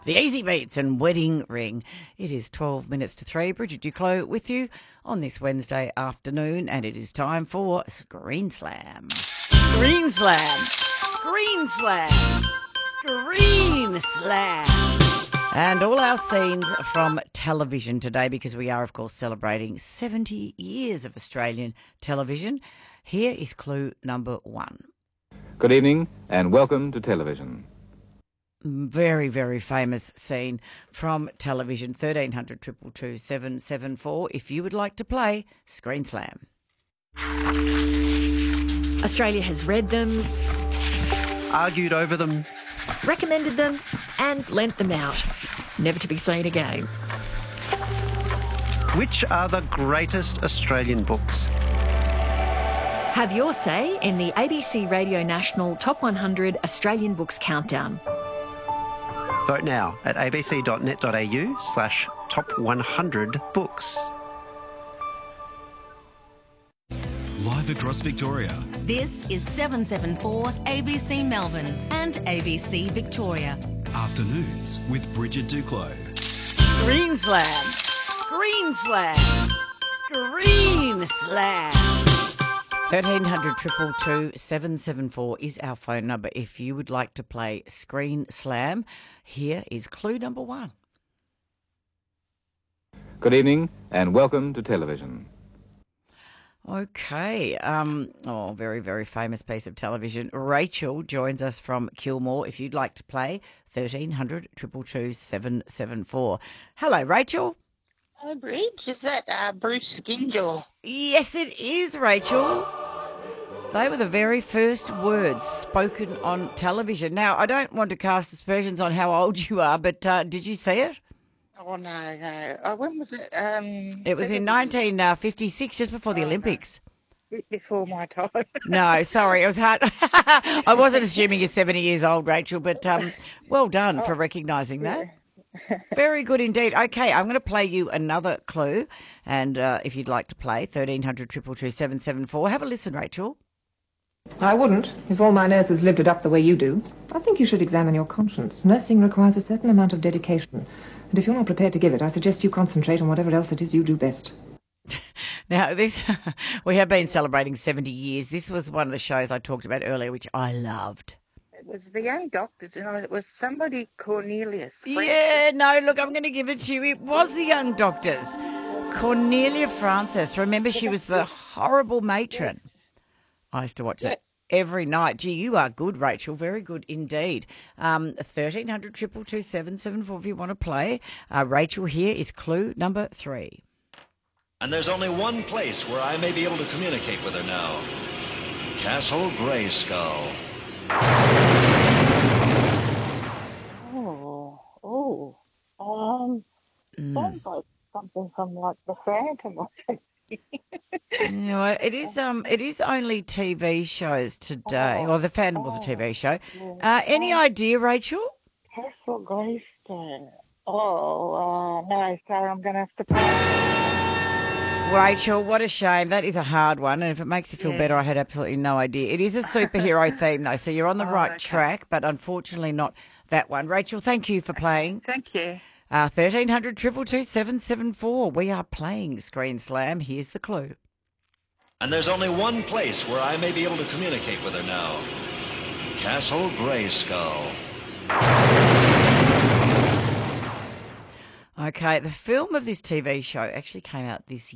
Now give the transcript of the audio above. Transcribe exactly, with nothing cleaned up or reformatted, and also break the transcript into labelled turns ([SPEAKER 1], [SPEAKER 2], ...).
[SPEAKER 1] The Easy Beats and Wedding Ring. It is twelve minutes to three. Bridget Duclos with you on this Wednesday afternoon, and it is time for Screen Slam. Screen Slam. Screen Slam. Screen Slam. And all our scenes from television today, because we are, of course, celebrating seventy years of Australian television. Here is clue number one.
[SPEAKER 2] Good evening and welcome to television.
[SPEAKER 1] Very, very famous scene from television. thirteen hundred, two two two, seven seven four if you would like to play Screen Slam.
[SPEAKER 3] Australia has read them,
[SPEAKER 4] argued over them,
[SPEAKER 3] recommended them and lent them out, never to be seen again.
[SPEAKER 4] Which are the greatest Australian books?
[SPEAKER 3] Have your say in the A B C Radio National Top one hundred Australian Books Countdown.
[SPEAKER 4] Vote now at abc.net.au slash top 100 books.
[SPEAKER 5] Live across Victoria.
[SPEAKER 6] This is seven seven four A B C Melbourne and A B C Victoria.
[SPEAKER 5] Afternoons with Bridget Duclos.
[SPEAKER 1] Screen Slam. Screen Slam. Screen Slam. thirteen hundred, two two two, seven seven four is our phone number if you would like to play Screen Slam. Here is clue number one.
[SPEAKER 2] Good evening and welcome to television.
[SPEAKER 1] Okay. Um, oh, very, very famous piece of television. Rachel joins us from Kilmore. If you'd like to play thirteen hundred, two two two, seven seven four. Hello, Rachel.
[SPEAKER 7] Hi, Bridge. Is that uh, Bruce Skinjel?
[SPEAKER 1] Yes, it is, Rachel. They were the very first words spoken on television. Now, I don't want to cast aspersions on how old you are, but uh, did you see it?
[SPEAKER 7] Oh, no, no. Oh, when was it? Um,
[SPEAKER 1] it was in nineteen fifty-six, just before the oh, Olympics.
[SPEAKER 7] No. Before my time.
[SPEAKER 1] No, sorry, it was hard. I wasn't assuming you're seventy years old, Rachel, but um, well done oh, for recognising that. Yeah. Very good indeed. Okay, I'm going to play you another clue, and uh, if you'd like to play, thirteen hundred, two two two, seven seven four. Have a listen, Rachel.
[SPEAKER 8] I wouldn't, if all my nurses lived it up the way you do. I think you should examine your conscience. Nursing requires a certain amount of dedication, and if you're not prepared to give it, I suggest you concentrate on whatever else it is you do best.
[SPEAKER 1] Now, this we have been celebrating seventy years. This was one of the shows I talked about earlier, which I loved.
[SPEAKER 7] It was the Young Doctors, you know, it was somebody Cornelius.
[SPEAKER 1] Yeah, no, look, I'm going to give it to you. It was the Young Doctors. Cornelia Francis. Remember, she was the horrible matron. I used to watch that every night. Gee, you are good, Rachel. Very good indeed. Um, thirteen hundred, two two two, seven seven four if you want to play. Uh, Rachel, here is clue number three.
[SPEAKER 9] And there's only one place where I may be able to communicate with her now. Castle Grayskull.
[SPEAKER 7] Oh, oh, um,
[SPEAKER 1] Mm.
[SPEAKER 7] sounds like something from like The Phantom or something.
[SPEAKER 1] You know, it is um, it is only T V shows today.
[SPEAKER 7] Oh,
[SPEAKER 1] Or The Phantom was a T V
[SPEAKER 7] oh,
[SPEAKER 1] show.
[SPEAKER 7] yeah.
[SPEAKER 1] Uh, any
[SPEAKER 7] Oh,
[SPEAKER 1] idea, Rachel?
[SPEAKER 7] Castle Greystone. Oh, uh, no, sorry, I'm going to have to pass.
[SPEAKER 1] Rachel, what a shame. That is a hard one. And if it makes you feel
[SPEAKER 7] Yeah.
[SPEAKER 1] better, I had absolutely no idea. It is a superhero theme, though, so you're on the
[SPEAKER 7] Oh,
[SPEAKER 1] right
[SPEAKER 7] okay.
[SPEAKER 1] track, but unfortunately not that one. Rachel, thank you for playing.
[SPEAKER 7] Thank you.
[SPEAKER 1] Uh, thirteen hundred, two two two, seven seven four. We are playing Screen Slam. Here's the clue.
[SPEAKER 9] And there's only one place where I may be able to communicate with her now. Castle Grayskull.
[SPEAKER 1] Okay, the film of this T V show actually came out this